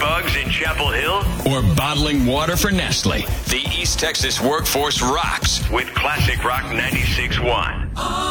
bugs in Chapel Hill? Or bottling water for Nestle? The East Texas workforce rocks with Classic Rock 96.1.